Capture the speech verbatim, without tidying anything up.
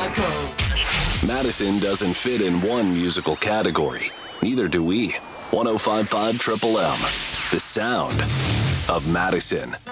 Madison doesn't fit in one musical category. Neither do we. one oh five point five Triple M, the sound of Madison.